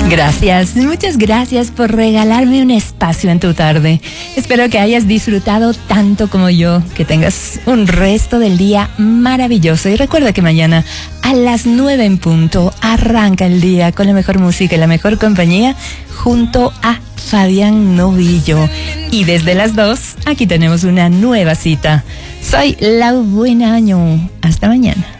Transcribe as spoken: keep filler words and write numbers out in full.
Gracias, muchas gracias por regalarme un espacio en tu tarde. Espero que hayas disfrutado tanto como yo, que tengas un resto del día maravilloso. Y recuerda que mañana a las nueve en punto arranca el día con la mejor música y la mejor compañía junto a Fabián Novillo. Y desde las dos, aquí tenemos una nueva cita. Soy Lau Buenaño. Hasta mañana.